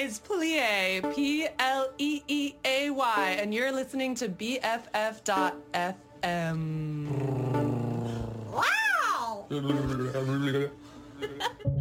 is Pleay, Pleeey, and you're listening to BFF.FM. Wow!